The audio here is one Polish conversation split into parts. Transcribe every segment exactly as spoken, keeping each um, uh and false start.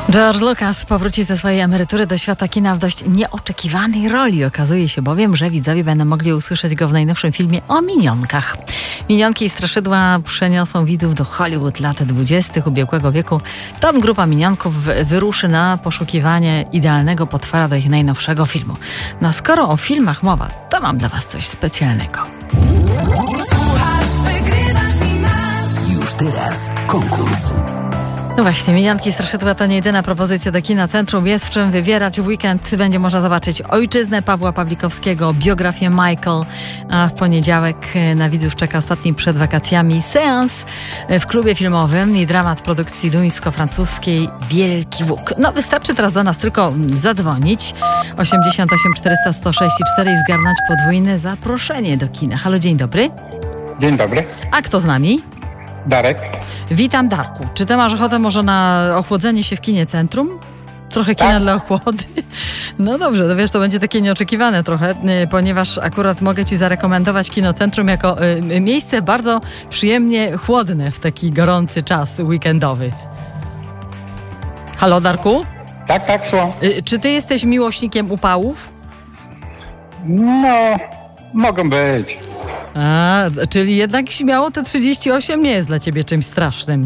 George Lucas powróci ze swojej emerytury do świata kina w dość nieoczekiwanej roli. Okazuje się bowiem, że widzowie będą mogli usłyszeć go w najnowszym filmie o minionkach. Minionki i straszydła przeniosą widzów do Hollywood lat dwudziestych ubiegłego wieku. Tam grupa minionków wyruszy na poszukiwanie idealnego potwora do ich najnowszego filmu. No a skoro o filmach mowa, to mam dla was coś specjalnego. Słuchasz, wygrywasz i masz. Już teraz konkurs. No właśnie, Minionki i straszydła to nie jedyna propozycja do kina Centrum. Jest w czym wybierać. W weekend będzie można zobaczyć Ojczyznę Pawła Pawlikowskiego, biografię Michael, a w poniedziałek na widzów czeka ostatni przed wakacjami seans w klubie filmowym i dramat produkcji duńsko-francuskiej Wielki Łuk. No wystarczy teraz do nas tylko zadzwonić osiemdziesiąt osiem czterysta sto sześć cztery i zgarnąć podwójne zaproszenie do kina. Halo, dzień dobry. Dzień dobry, A kto z nami? Darek. Witam, Darku. Czy ty masz ochotę może na ochłodzenie się w kinie Centrum? Trochę kina Tak. dla ochłody? No dobrze, to wiesz, to będzie takie nieoczekiwane trochę, y, ponieważ akurat mogę ci zarekomendować Kino Centrum jako y, miejsce bardzo przyjemnie chłodne w taki gorący czas weekendowy. Halo, Darku? Tak, tak, słucham. Y, czy ty jesteś miłośnikiem upałów? No, mogą być. A, czyli jednak śmiało te trzydzieści osiem nie jest dla ciebie czymś strasznym.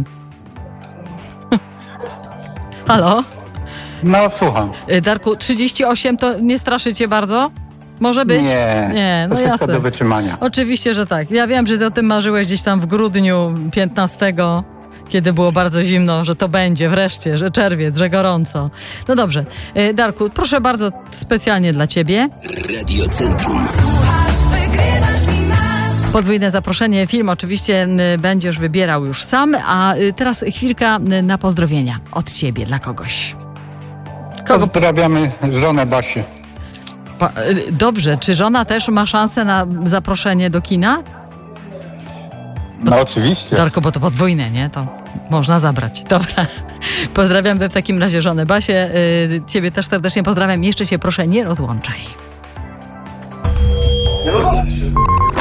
Halo? No, słucham. Y, Darku, trzydzieści osiem to nie straszy cię bardzo? Może być? Nie, nie to no wszystko jasne. do wytrzymania. Oczywiście, że tak. Ja wiem, że ty o tym marzyłeś gdzieś tam w grudniu piętnastego, kiedy było bardzo zimno, że to będzie wreszcie, że czerwiec, że gorąco. No dobrze. Y, Darku, proszę bardzo, specjalnie dla ciebie. Radio Centrum. Słuchasz, wygrywasz i masz. Podwójne zaproszenie. Film oczywiście y, będziesz wybierał już sam, a y, teraz chwilka y, na pozdrowienia od ciebie dla kogoś. Kogo? Pozdrawiamy żonę Basię. Pa, y, dobrze, czy żona też ma szansę na zaproszenie do kina? No oczywiście. Darko, bo to podwójne, nie? To można zabrać. Dobra. Pozdrawiam w takim razie żonę Basię. Y, ciebie też serdecznie pozdrawiam. Jeszcze się proszę nie rozłączaj. Nie rozłączaj się.